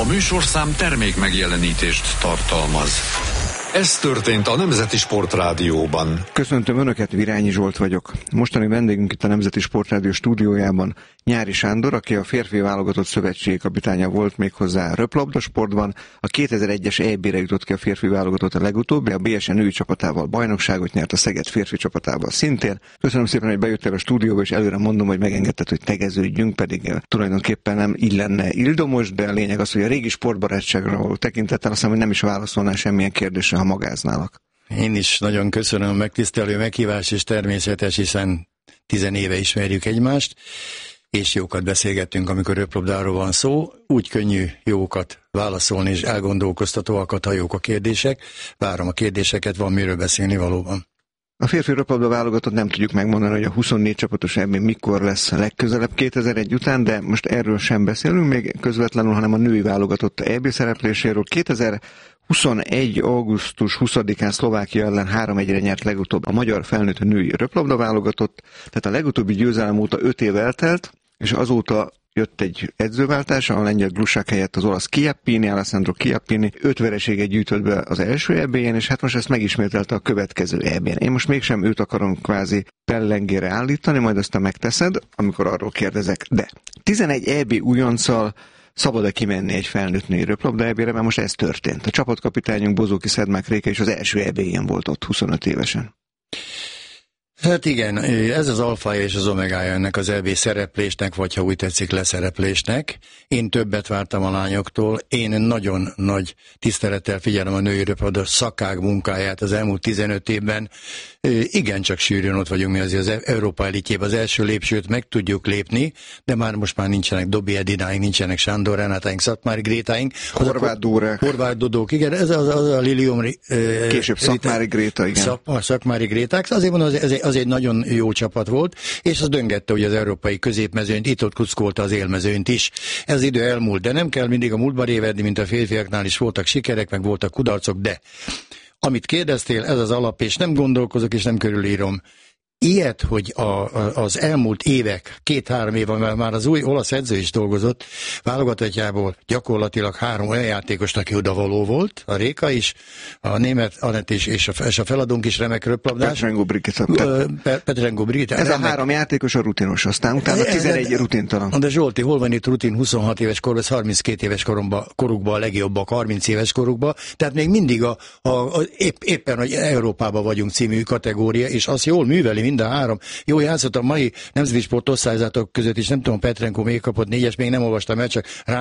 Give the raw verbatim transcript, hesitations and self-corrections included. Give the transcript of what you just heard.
A műsorszám termék megjelenítést tartalmaz. Ez történt a Nemzeti Sportrádióban. Köszöntöm Önöket, Virányi Zsolt vagyok. Mostani vendégünk itt a Nemzeti Sportrádió stúdiójában Nyári Sándor, aki a férfi válogatott szövetségi kapitánya volt méghozzá röplabdasportban. A kétezer-egyes é bé-re jutott ki a férfi válogatott a legutóbb, a bé es en női csapatával bajnokságot nyert, a Szeged férfi csapatával szintén. Köszönöm szépen, hogy bejöttél a stúdióba, és előre mondom, hogy megengedted, hogy tegeződjünk, pedig tulajdonképpen nem illenne ildomos, de a lényeg az, hogy a régi sportbarátságra való tekintettel azt hiszem, hogy nem is válaszolnál semmilyen kérdésre, ha magáználak. Én is nagyon köszönöm a megtisztelő meghívás, és természetes, hiszen tizenéve ismerjük egymást, és jókat beszélgettünk, amikor röplabdáról van szó. Úgy könnyű jókat válaszolni, és elgondolkoztatóakat, ha jók a kérdések. Várom a kérdéseket, van miről beszélni valóban. A férfi röplabda válogatott nem tudjuk megmondani, hogy a huszonnégy csapatos é bé mikor lesz legközelebb kétezer-egy után, de most erről sem beszélünk még közvetlenül, hanem a női válogatott é bé szerepléséről. kétezer-huszonegy. augusztus huszadikán Szlovákia ellen három egyre nyert legutóbb a magyar felnőtt női röplabda válogatott, tehát a legutóbbi győzelem óta öt év eltelt, és azóta jött egy edzőváltás, a lengyel Glusak helyett az olasz Chiappini, Alessandro Chiappini öt vereséget gyűjtött be az első é bén, és hát most ezt megismételte a következő é bén. Én most mégsem őt akarom kvázi pellengére állítani, majd aztán megteszed, amikor arról kérdezek. De tizenegy é bé újonccal szabad-e kimenni egy felnőtt női röplabda é bére, mert most ez történt. A csapatkapitányunk Bozóki Szedmák Réka is az első é béjén volt ott huszonöt évesen. Hát igen, ez az alfája és az omegája ennek az é bé szereplésnek, vagy ha úgy tetszik, leszereplésnek. Én többet vártam a lányoktól, én nagyon nagy tisztelettel figyelem a női röplabda szakák munkáját az elmúlt tizenöt évben. Igencsak sűrűn ott vagyunk mi azért az Európa elitjében, az első lépcsőt meg tudjuk lépni, de már most már nincsenek Dobi Edináink, nincsenek Sándor Renátáink, Szatmári Grétáink. Horváth Dórák. Horváth Dodók, igen, ez az, az a Lilium. Később Szatmári Gréta, igen. Szak, Szakmári Gréták, azért mondom, az, az egy nagyon jó csapat volt, és az döngette, hogy az európai középmezőnyt, itt-ott kuckolta az élmezőnyt is. Ez az idő elmúlt, de nem kell mindig a múltba révedni, mint a férfiaknál is voltak sikerek, meg voltak kudarcok, de amit kérdeztél, ez az alap, és nem gondolkozok, és nem körülírom. Ilyet, hogy a, a, az elmúlt évek, két-három éve, már az új olasz edző is dolgozott, válogatottjából gyakorlatilag három olyan játékos, aki odavaló volt, a Réka is, a német Anett is, és a, és a feladónk is remek röplabdás. Petrengo Brigitta. Petrengo Brigitta. Ez remek. A három játékos a rutinos, aztán utána tizenegy rutintalan. De Zsolti, hol van itt rutin huszonhat éves korban, harminckét éves koromba, korukban, a legjobbak, harminc éves korukban, tehát még mindig a, a, a épp, éppen, hogy Európában vagyunk című kategória, és az jól műveli mind a három. Jó játszott a mai nemzeti sport osztályzatok között is, nem tudom, Petrenko még kapott négyes, még nem olvastam el, csak rá